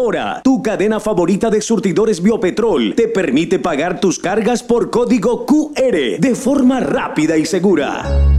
Ahora, tu cadena favorita de surtidores Biopetrol te permite pagar tus cargas por código QR de forma rápida y segura.